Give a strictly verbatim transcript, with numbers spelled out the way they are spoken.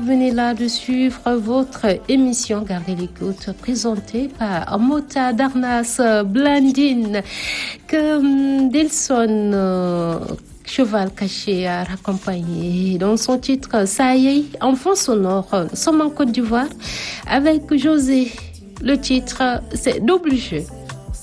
venez là de suivre votre émission Gardez l'écoute, présentée par Mota Darnas Blandine, que Delson euh, Cheval Caché a raccompagné dans son titre Ça y est, enfant sonore. Nous sommes en Côte d'Ivoire avec José. Le titre, c'est Double Jeu.